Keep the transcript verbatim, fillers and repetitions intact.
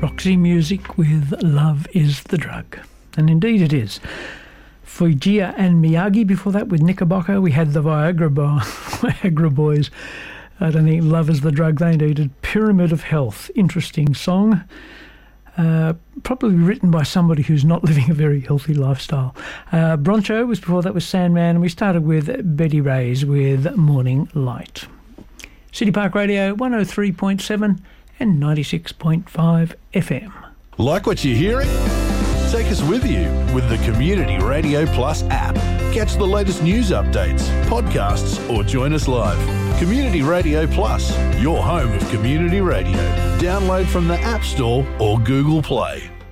Roxy Music with Love is the Drug. And indeed it is. Fujiya and Miyagi before that with Knickerbocker. We had the Viagra, bo- Viagra Boys. I don't think Love is the Drug they needed. Pyramid of Health. Interesting song. Uh, probably written by somebody who's not living a very healthy lifestyle. Uh, Broncho was before that was Sandman. And we started with Betty Ray's with Morning Light. City Park Radio one oh three point seven and ninety-six point five F M. Like what you're hearing? Take us with you with the Community Radio Plus app. Catch the latest news updates, podcasts, or join us live. Community Radio Plus, your home of community radio. Download from the App Store or Google Play.